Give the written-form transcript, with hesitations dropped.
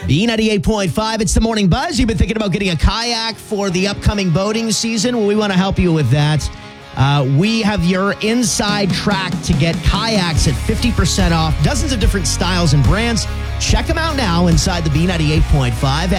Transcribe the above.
B98.5, it's the Morning Buzz. You've been thinking about getting a kayak for the upcoming boating season? Well, we want to help you with that. We have your inside track to get kayaks at 50% off. Dozens of different styles and brands. Check them out now inside the B98.5